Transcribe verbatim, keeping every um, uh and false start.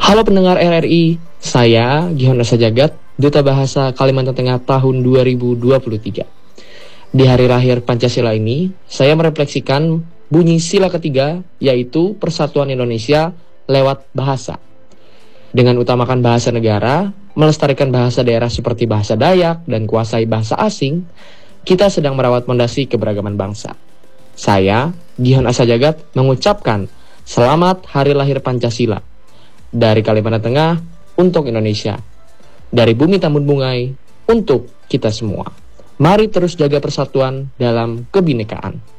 Halo pendengar R R I, saya Gihon Asa Jagat, Duta Bahasa Kalimantan Tengah tahun dua ribu dua puluh tiga. Di hari lahir Pancasila ini, saya merefleksikan bunyi sila ketiga, yaitu Persatuan Indonesia lewat bahasa. Dengan utamakan bahasa negara, melestarikan bahasa daerah seperti bahasa Dayak, dan kuasai bahasa asing, kita sedang merawat fondasi keberagaman bangsa. Saya, Gihon Asa Jagat, mengucapkan selamat hari lahir Pancasila. Dari Kalimantan Tengah, untuk Indonesia. Dari Bumi Tambun Bungai, untuk kita semua. Mari terus jaga persatuan dalam kebinekaan.